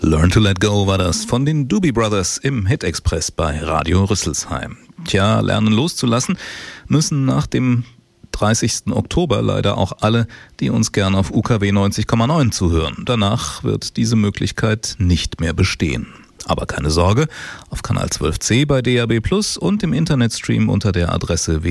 Learn to Let Go war das von den Doobie Brothers im Hit Express bei Radio Rüsselsheim. Tja, lernen loszulassen müssen nach dem 30. Oktober leider auch alle, die uns gern auf UKW 90,9 zuhören. Danach wird diese Möglichkeit nicht mehr bestehen. Aber keine Sorge, auf Kanal 12c bei DAB+ und im Internetstream unter der Adresse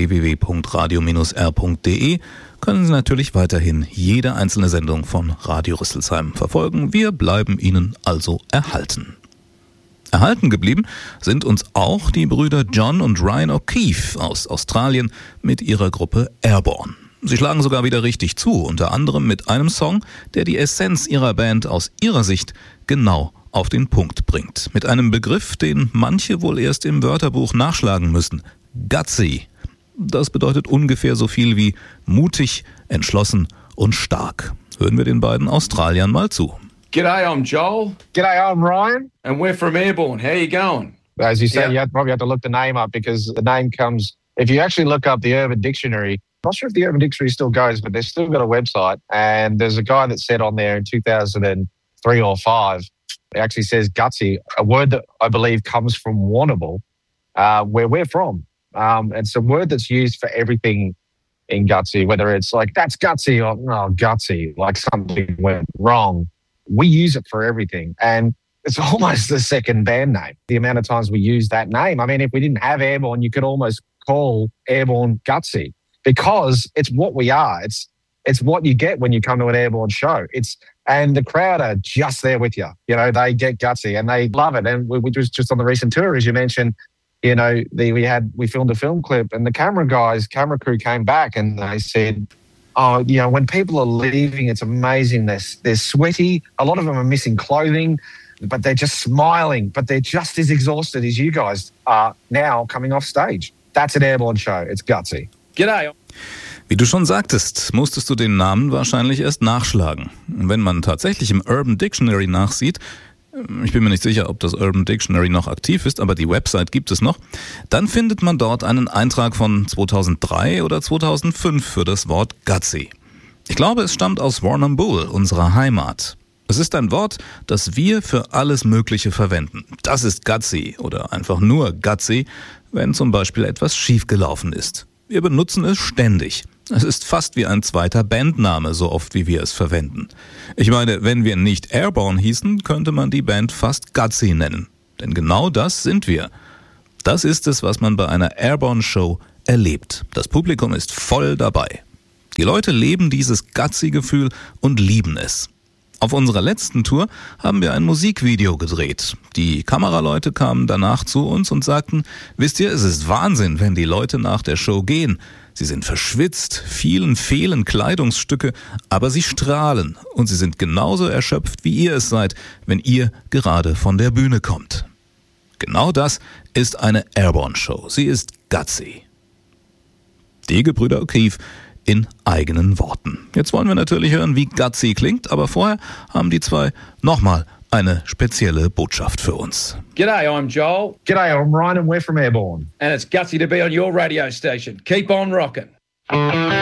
www.radio-r.de können Sie natürlich weiterhin jede einzelne Sendung von Radio Rüsselsheim verfolgen. Wir bleiben Ihnen also erhalten. Erhalten geblieben sind uns auch die Brüder John und Ryan O'Keefe aus Australien mit ihrer Gruppe Airborne. Sie schlagen sogar wieder richtig zu, unter anderem mit einem Song, der die Essenz ihrer Band aus ihrer Sicht genau auf den Punkt bringt. Mit einem Begriff, den manche wohl erst im Wörterbuch nachschlagen müssen. Gutsy. Das bedeutet ungefähr so viel wie mutig, entschlossen und stark. Hören wir den beiden Australiern mal zu. G'day, I'm Joel. G'day, I'm Ryan. And we're from Airborne. How you going? As you say, you probably have to look the name up because the name comes, if you actually look up the Urban Dictionary, I'm not sure if the Urban Dictionary still goes, but they've still got a website. And there's a guy that said on there in 2003 or 5, it actually says gutsy, a word that I believe comes from Warrnambool, where we're from. It's a word that's used for everything in gutsy, whether it's like, that's gutsy or oh, gutsy, like something went wrong. We use it for everything. And it's almost the second band name. The amount of times we use that name. I mean, if we didn't have Airborne, you could almost call Airborne gutsy because it's what we are. It's what you get when you come to an Airborne show. And the crowd are just there with you. You know, they get gutsy and they love it. And we just on the recent tour, as you mentioned, you know, we filmed a film clip and the camera crew came back and they said, oh, you know, when people are leaving, it's amazing. They're sweaty. A lot of them are missing clothing, but they're just smiling. But they're just as exhausted as you guys are now coming off stage. That's an Airborne show. It's gutsy. G'day. Wie du schon sagtest, musstest du den Namen wahrscheinlich erst nachschlagen. Wenn man tatsächlich im Urban Dictionary nachsieht, ich bin mir nicht sicher, ob das Urban Dictionary noch aktiv ist, aber die Website gibt es noch, dann findet man dort einen Eintrag von 2003 oder 2005 für das Wort Gutsy. Ich glaube, es stammt aus Warrnambool, unserer Heimat. Es ist ein Wort, das wir für alles Mögliche verwenden. Das ist Gutsy oder einfach nur Gutsy, wenn zum Beispiel etwas schiefgelaufen ist. Wir benutzen es ständig. Es ist fast wie ein zweiter Bandname, so oft wie wir es verwenden. Ich meine, wenn wir nicht Airborne hießen, könnte man die Band fast Gutsy nennen. Denn genau das sind wir. Das ist es, was man bei einer Airborne-Show erlebt. Das Publikum ist voll dabei. Die Leute leben dieses Gutsy-Gefühl und lieben es. Auf unserer letzten Tour haben wir ein Musikvideo gedreht. Die Kameraleute kamen danach zu uns und sagten, wisst ihr, es ist Wahnsinn, wenn die Leute nach der Show gehen. Sie sind verschwitzt, vielen fehlen Kleidungsstücke, aber sie strahlen und sie sind genauso erschöpft, wie ihr es seid, wenn ihr gerade von der Bühne kommt. Genau das ist eine Airborne-Show. Sie ist gutsy. Die Gebrüder O'Keefe in eigenen Worten. Jetzt wollen wir natürlich hören, wie gutsy klingt, aber vorher haben die zwei nochmal eine spezielle Botschaft für uns. G'day, I'm Joel. G'day, I'm Ryan and we're from Airborne. And it's gutsy to be on your radio station. Keep on rocking.